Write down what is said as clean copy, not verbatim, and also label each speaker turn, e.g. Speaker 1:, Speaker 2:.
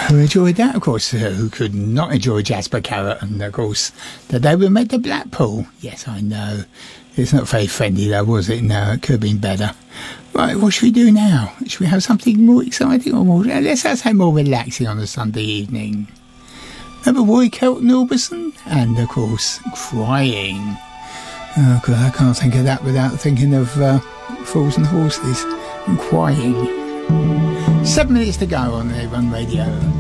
Speaker 1: Who enjoyed that, of course? Who could not enjoy Jasper Carrot? And, of course, that they were made to Blackpool. Yes, I know. It's not very friendly, though, was it? No, it could have been better. Right, what should we do now? Should we have something more exciting or more... Let's have something more relaxing on a Sunday evening. Remember Roy Kelton Orbison? And, of course, Crying. Oh, God, I can't think of that without thinking of Fools and Horses and Crying. 7 minutes to go on the Run Radio.